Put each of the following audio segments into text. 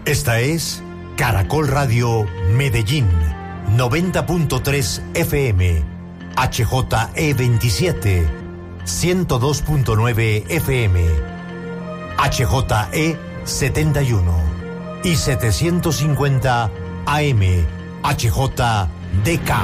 Esta es Caracol Radio Medellín, 90.3 FM, HJE27, 102.9 FM, HJE71 y 750 AM, HJDK.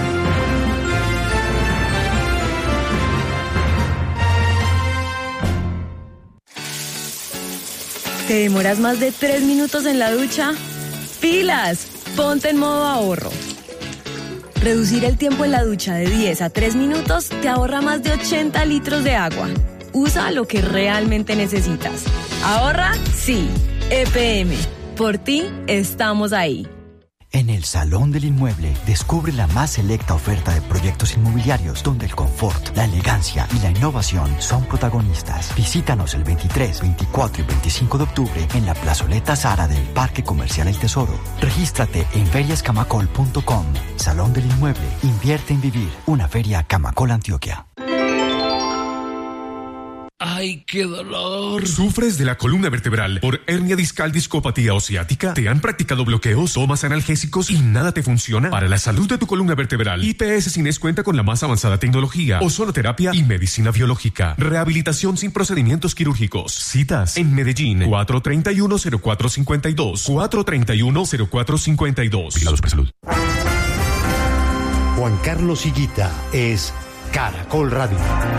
¿Te demoras más de 3 minutos en la ducha? ¡Pilas! Ponte en modo ahorro. Reducir el tiempo en la ducha de 10 a 3 minutos te ahorra más de 80 litros de agua. Usa lo que realmente necesitas. ¿Ahorra? Sí. EPM. Por ti, estamos ahí. En el Salón del Inmueble, descubre la más selecta oferta de proyectos inmobiliarios donde el confort, la elegancia y la innovación son protagonistas. Visítanos el 23, 24 y 25 de octubre en la plazoleta Zara del Parque Comercial El Tesoro. Regístrate en feriascamacol.com. Salón del Inmueble. Invierte en vivir. Una feria Camacol, Antioquia. ¡Ay, qué dolor! ¿Sufres de la columna vertebral por hernia discal, discopatía o ciática? ¿Te han practicado bloqueos, tomas analgésicos y nada te funciona? Para la salud de tu columna vertebral, IPS Cines cuenta con la más avanzada tecnología, ozonoterapia y medicina biológica. Rehabilitación sin procedimientos quirúrgicos. Citas en Medellín, 431-0452. 431-0452. Vigilados por Salud. Juan Carlos Higuita es Caracol Radio.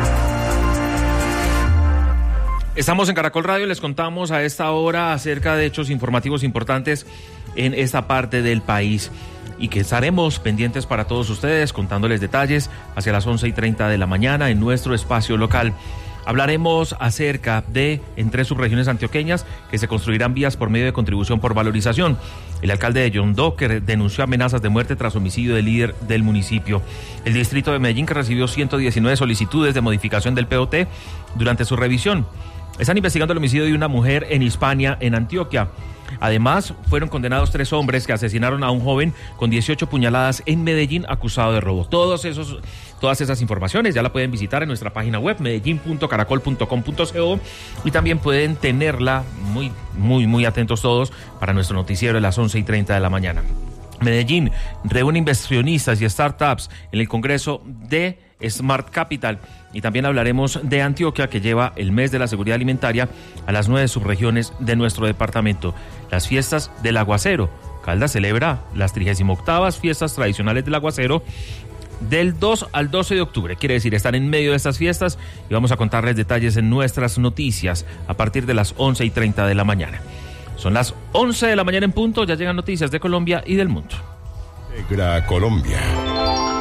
Estamos en Caracol Radio y les contamos a esta hora acerca de hechos informativos importantes en esta parte del país y que estaremos pendientes para todos ustedes contándoles detalles hacia las 11:30 de la mañana en nuestro espacio local. Hablaremos acerca de, en 3 subregiones antioqueñas, que se construirán vías por medio de contribución por valorización. El alcalde de Yondó, que denunció amenazas de muerte tras homicidio del líder del municipio. El distrito de Medellín, que recibió 119 solicitudes de modificación del POT durante su revisión. Están investigando el homicidio de una mujer en Hispania, en Antioquia. Además, fueron condenados 3 hombres que asesinaron a un joven con 18 puñaladas en Medellín acusado de robo. Todas esas informaciones ya la pueden visitar en nuestra página web medellin.caracol.com.co y también pueden tenerla muy atentos todos para nuestro noticiero de las 11:30 de la mañana. Medellín reúne inversionistas y startups en el Congreso de Smart Capital. Y también hablaremos de Antioquia, que lleva el mes de la seguridad alimentaria a las 9 subregiones de nuestro departamento. Las fiestas del aguacero. Caldas celebra las 38ª fiestas tradicionales del aguacero del 2 al 12 de octubre. Quiere decir, están en medio de estas fiestas y vamos a contarles detalles en nuestras noticias a partir de las 11:30 de la mañana. Son las 11 de la mañana en punto, ya llegan noticias de Colombia y del mundo. Negra Colombia.